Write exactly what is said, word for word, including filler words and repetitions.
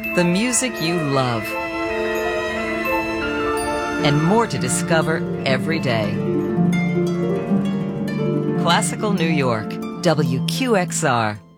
the music you love, and more to discover every day. Classical New York, W Q X R.